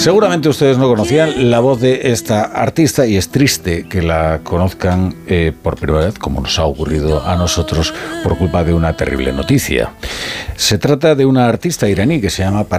Seguramente ustedes no conocían la voz de esta artista y es triste que la conozcan por primera vez, como nos ha ocurrido a nosotros, por culpa de una terrible noticia. Se trata de una artista iraní que se llama